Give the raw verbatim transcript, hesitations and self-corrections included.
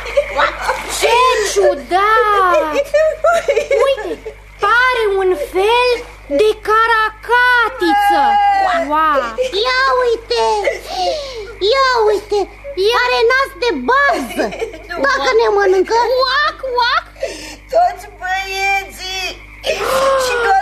Ce ciudat! Uite, pare un fel de caracatiță. Wow. Ia uite, ia uite, are nas de bază. Dacă ne mănâncă, Uac, uac. Toți băieții și doar